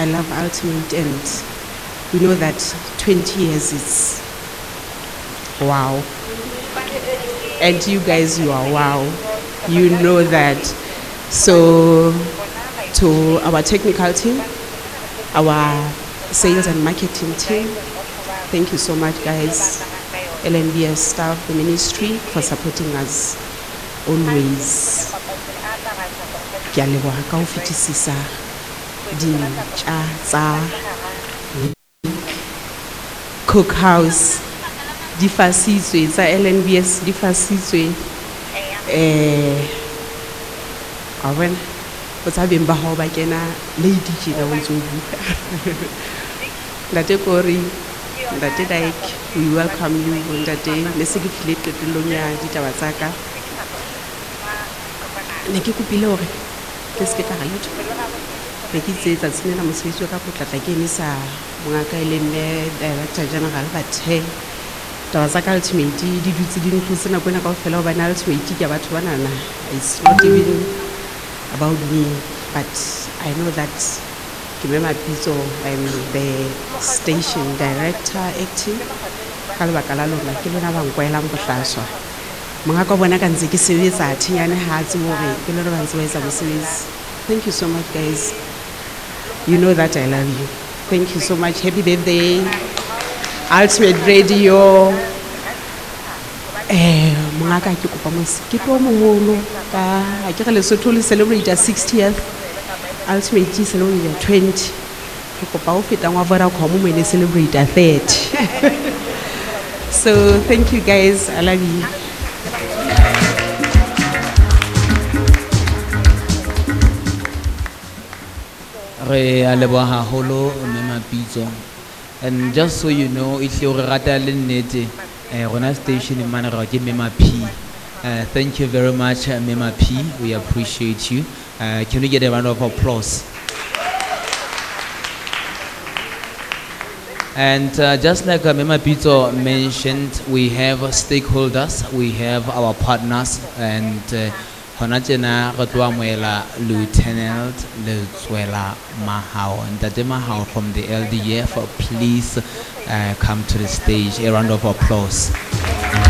I love Ultimate, and we know that 20 years is wow. And you guys, you are wow. You know that. So to our technical team, our sales and marketing team, thank you so much, guys. LNBS staff, the ministry, for supporting us always. Ke a leboha ka ho fetisisa dintja tsa Cookhouse di fasitswe tsa LNBS di fasitswe a bona o tsa beng ba hao ba kena lady jena o ntso buka Ntate Kori, Ntate Daik, we welcome you. Ntate le se ke file qetellong ya ditaba tsa ka ne ke kopile hore ke se ke tla galetho ne ke tsetsa tsenela mosebetsi wa ka potlatla ke emisa mongaka e leng director general bathe taba tsa ka Ultimate di dutse di ntlose nako ena kaofela hobane Ultimate ke batho banana. It's not even about me, but I know that ke Mapitso, I'm the station director acting ka lebaka la lona ke lona ba nkwelang bohlaswa mongaka bona ka ntse ke sebetsa thinyane ha tse hore ke lona ba ntse ba etsa mosebetsi. Thank you so much, guys. You know that I love you. Thank you so much. Happy birthday, Ultimate Radio. Mongaka ke kopa ke tlo moholo ka a ke re Lesotho le celebrate 60th, Ultimate celebrate 20. Ke kopa o feta ngwa Vodacom mo le celebrate 30. So thank you, guys. I love you. Re a leboha haholo mme Mapitso. And just so you know, if you rata le nnete rona station manager ke Mema P. Thank you very much, Mema P. We appreciate you. Can we get a round of applause? And just like Mema Pito mentioned, we have stakeholders, we have our partners, and Honajena Rotwamuela Lieutenant Lutwela Mahao and Dade Mahao from the LDF. Please come to the stage. A round of applause.